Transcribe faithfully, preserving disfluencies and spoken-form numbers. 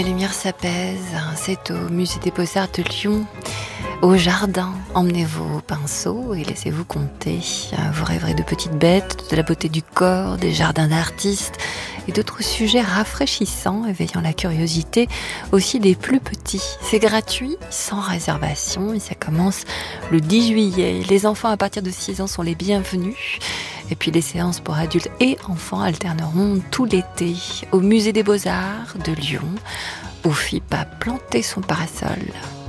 Les lumières s'apaisent, c'est au Musée des Beaux-Arts de Lyon, au jardin. Emmenez vos pinceaux et laissez-vous compter. Vous rêverez de petites bêtes, de la beauté du corps, des jardins d'artistes et d'autres sujets rafraîchissants, éveillant la curiosité aussi des plus petits. C'est gratuit, sans réservation et ça commence le dix juillet. Les enfants à partir de six ans sont les bienvenus. Et puis les séances pour adultes et enfants alterneront tout l'été au Musée des Beaux-Arts de Lyon, où F I P a planté son parasol.